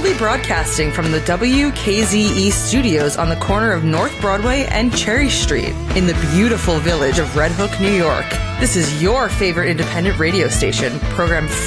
proudly broadcasting from the WKZE studios on the corner of North Broadway and Cherry Street in the beautiful village of Red Hook, New York. This is your favorite independent radio station, programmed